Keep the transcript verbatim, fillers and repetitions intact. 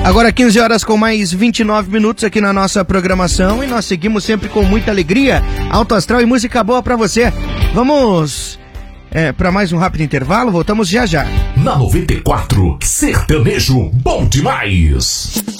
Agora quinze horas com mais vinte e nove minutos aqui na nossa programação e nós seguimos sempre com muita alegria, alto astral e música boa pra você. Vamos é, para mais um rápido intervalo, voltamos já já. Na noventa e quatro, sertanejo bom demais.